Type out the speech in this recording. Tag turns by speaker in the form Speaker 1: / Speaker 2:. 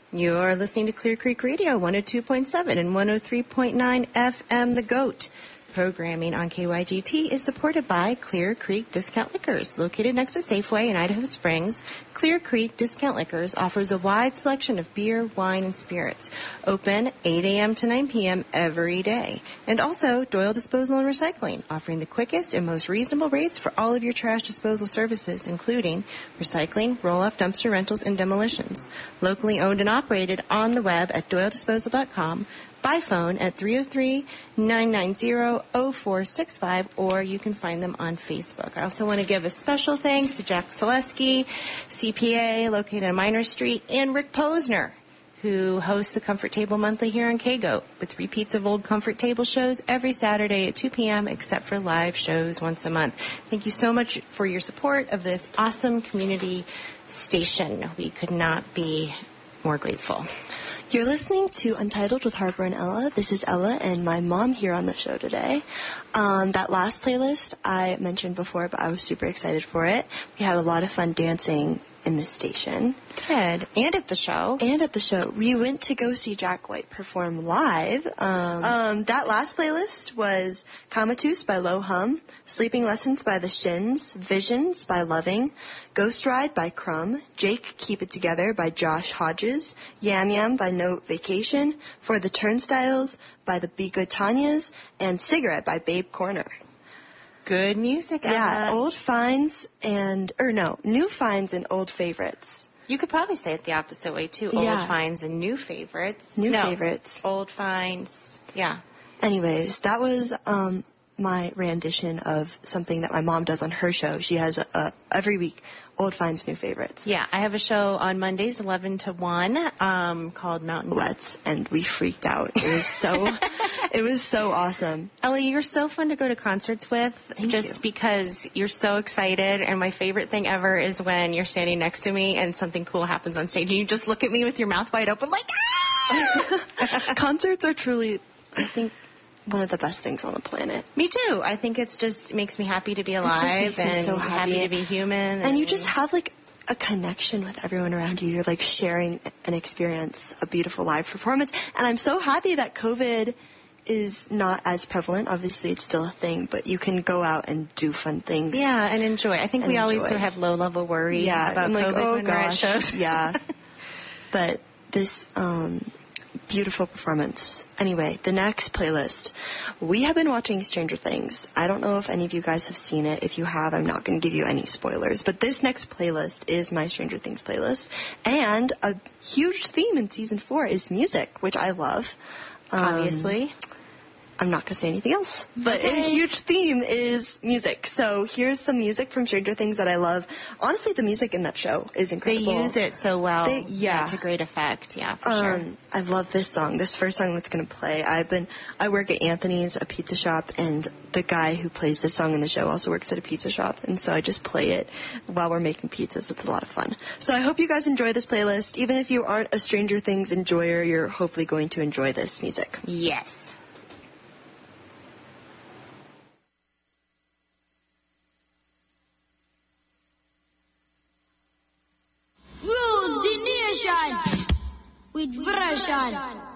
Speaker 1: You're listening to Clear Creek Radio, 102.7 and 103.9 FM The Goat. Programming on KYGT is supported by Clear Creek Discount Liquors. Located next to Safeway in Idaho Springs, Clear Creek Discount Liquors offers a wide selection of beer, wine, and spirits. Open 8 a.m. to 9 p.m. every day. And also Doyle Disposal and Recycling, offering the quickest and most reasonable rates for all of your trash disposal services, including recycling, roll-off dumpster rentals, and demolitions. Locally owned and operated on the web at doyledisposal.com. By phone at 303-990-0465, or you can find them on Facebook. I also want to give a special thanks to Jack Selesky, CPA, located on Minor Street, and Rick Posner, who hosts the Comfort Table Monthly here on KGOAT, with repeats of old Comfort Table shows every Saturday at 2 p.m., except for live shows once a month. Thank you so much for your support of this awesome community station. We could not be more grateful.
Speaker 2: You're listening to Untitled with Harper and Ella. This is Ella and my mom here on the show today. That last playlist I mentioned before, but I was super excited for it. We had a lot of fun dancing in this station.
Speaker 1: Good. And at the show.
Speaker 2: We went to go see Jack White perform live. That last playlist was Comatose by Low Hum, Sleeping Lessons by The Shins, Visions by Loving, Ghost Ride by Crumb, Jake Keep It Together by Josh Hodges, Yam Yam by No Vacation, For the Turnstiles by the Be Good Tanyas, and Cigarette by Babe Corner.
Speaker 1: Good music.
Speaker 2: Yeah, new finds and old favorites.
Speaker 1: You could probably say it the opposite way, too.
Speaker 2: Yeah.
Speaker 1: Old finds and new favorites.
Speaker 2: Favorites.
Speaker 1: Old finds. Yeah.
Speaker 2: Anyways, that was my rendition of something that my mom does on her show. She has every week old finds, new favorites.
Speaker 1: Yeah, I have a show on Mondays, 11 to 1, called Mountain
Speaker 2: Let's, and we freaked out. It was so, it was so awesome.
Speaker 1: Ellie, you're so fun to go to concerts with.
Speaker 2: Thank you.
Speaker 1: Because you're so excited, and my favorite thing ever is when you're standing next to me and something cool happens on stage, and you just look at me with your mouth wide open like, ah!
Speaker 2: Concerts are truly, I think, one of the best things on the planet.
Speaker 1: Me too. I think it's just makes me happy to be alive.
Speaker 2: It just makes me so
Speaker 1: happy to be human.
Speaker 2: And you just have like a connection with everyone around you. You're like sharing an experience, a beautiful live performance. And I'm so happy that COVID is not as prevalent. Obviously, it's still a thing, but you can go out and do fun things.
Speaker 1: Yeah, and enjoy. I think we always sort of have low-level worry about
Speaker 2: like,
Speaker 1: COVID when we're at shows.
Speaker 2: Yeah. But this beautiful performance. Anyway, the next playlist. We have been watching Stranger Things. I don't know if any of you guys have seen it. If you have, I'm not going to give you any spoilers. But this next playlist is my Stranger Things playlist. And a huge theme in Season 4 is music, which I love.
Speaker 1: Obviously.
Speaker 2: I'm not going to say anything else. But a huge theme is music. So here's some music from Stranger Things that I love. Honestly, the music in that show is incredible.
Speaker 1: They use it so well. To great effect. Yeah, for sure.
Speaker 2: I love this song. This first song that's going to play. I work at Anthony's, a pizza shop, and the guy who plays this song in the show also works at a pizza shop. And so I just play it while we're making pizzas. It's a lot of fun. So I hope you guys enjoy this playlist. Even if you aren't a Stranger Things enjoyer, you're hopefully going to enjoy this music.
Speaker 1: Yes.
Speaker 3: Rules the nation with version.